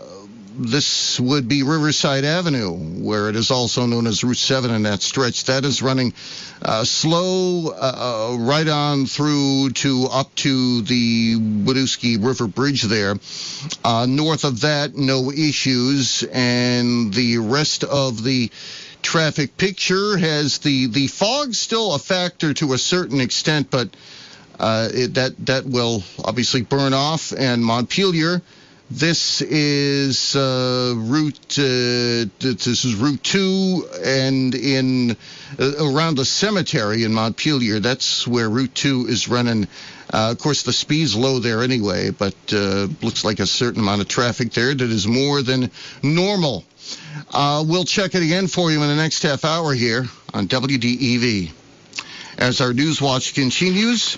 this would be Riverside Avenue, where it is also known as Route seven in that stretch. That is running uh, slow uh, right on through to up to the Wadusky River Bridge there. Uh, north of that, no issues. And the rest of the traffic picture has the, the fog still a factor to a certain extent, but uh, it, that, that will obviously burn off. And Montpelier, this is uh, route. Uh, this is Route two, and in uh, around the cemetery in Montpelier. That's where Route two is running. Uh, of course, the speed's low there anyway, but uh, looks like a certain amount of traffic there that is more than normal. Uh, we'll check it again for you in the next half hour here on W D E V as our news watch continues,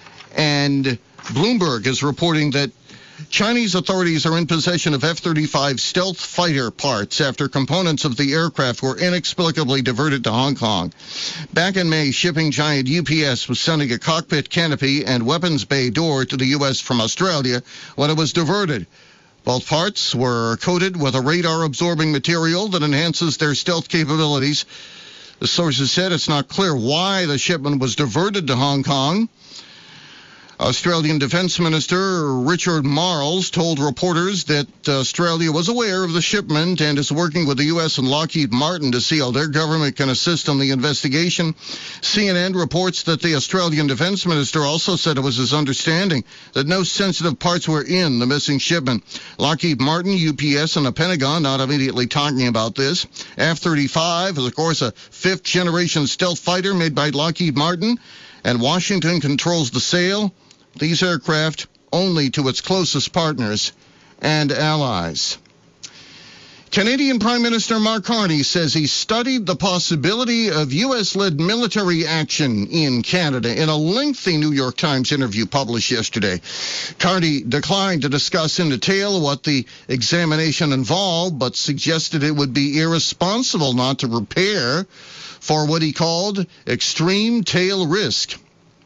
and Bloomberg is reporting that Chinese authorities are in possession of F thirty-five stealth fighter parts after components of the aircraft were inexplicably diverted to Hong Kong. Back in May, shipping giant U P S was sending a cockpit canopy and weapons bay door to the U S from Australia when it was diverted. Both parts were coated with a radar-absorbing material that enhances their stealth capabilities. The sources said it's not clear why the shipment was diverted to Hong Kong. Australian Defence Minister Richard Marles told reporters that Australia was aware of the shipment and is working with the U S and Lockheed Martin to see how their government can assist in the investigation. C N N reports that the Australian Defence Minister also said it was his understanding that no sensitive parts were in the missing shipment. Lockheed Martin, U P S, and the Pentagon not immediately talking about this. F thirty-five is, of course, a fifth-generation stealth fighter made by Lockheed Martin, and Washington controls the sale these aircraft only to its closest partners and allies. Canadian Prime Minister Mark Carney says he studied the possibility of U S-led military action in Canada in a lengthy New York Times interview published yesterday. Carney declined to discuss in detail what the examination involved, but suggested it would be irresponsible not to prepare for what he called extreme tail risk.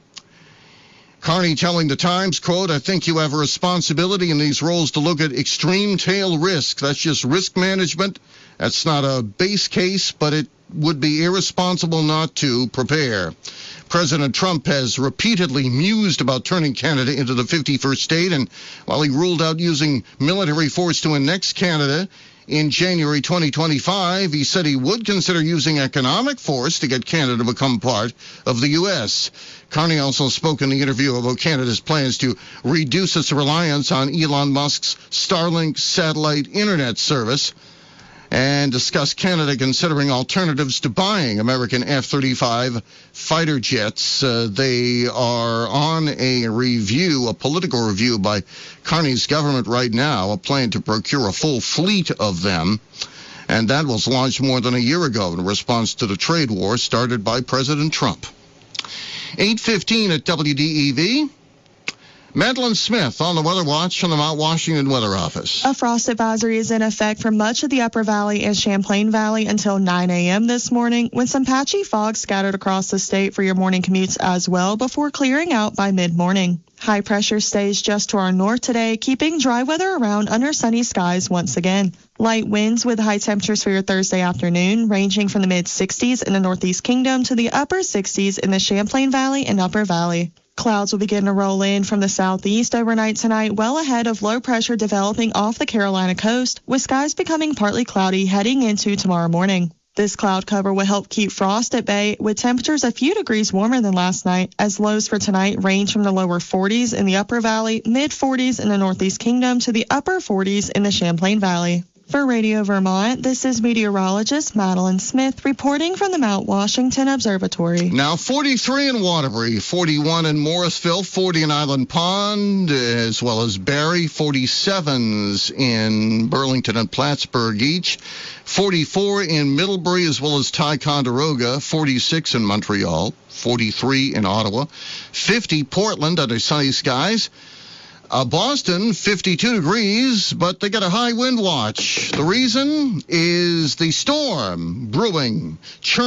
Carney telling the Times, quote, "I think you have a responsibility in these roles to look at extreme tail risk. That's just risk management. That's not a base case, but it would be irresponsible not to prepare." President Trump has repeatedly mused about turning Canada into the fifty-first state, and while he ruled out using military force to annex Canada in January twenty twenty-five, he said he would consider using economic force to get Canada to become part of the U S. Carney also spoke in the interview about Canada's plans to reduce its reliance on Elon Musk's Starlink satellite internet service and discussed Canada considering alternatives to buying American F thirty-five fighter jets. Uh, they are on a review, a political review by Carney's government right now, a plan to procure a full fleet of them. And that was launched more than a year ago in response to the trade war started by President Trump. eight fifteen at W D E V. Madeline Smith on the Weather Watch from the Mount Washington Weather Office. A frost advisory is in effect for much of the Upper Valley and Champlain Valley until nine a.m. this morning, with some patchy fog scattered across the state for your morning commutes as well before clearing out by mid-morning. High pressure stays just to our north today, keeping dry weather around under sunny skies once again. Light winds with high temperatures for your Thursday afternoon, ranging from the mid sixties in the Northeast Kingdom to the upper sixties in the Champlain Valley and Upper Valley. Clouds will begin to roll in from the southeast overnight tonight, well ahead of low pressure developing off the Carolina coast, with skies becoming partly cloudy heading into tomorrow morning. This cloud cover will help keep frost at bay, with temperatures a few degrees warmer than last night, as lows for tonight range from the lower forties in the Upper Valley, mid forties in the Northeast Kingdom to the upper forties in the Champlain Valley. For Radio Vermont, this is meteorologist Madeline Smith reporting from the Mount Washington Observatory. Now forty-three in Waterbury, forty-one in Morrisville, forty in Island Pond, as well as Barrie, forty-sevens in Burlington and Plattsburgh each, forty-four in Middlebury as well as Ticonderoga, forty-six in Montreal, forty-three in Ottawa, fifty Portland under sunny skies. Uh, Boston, fifty-two degrees, but they got a high wind watch. The reason is the storm brewing. Churn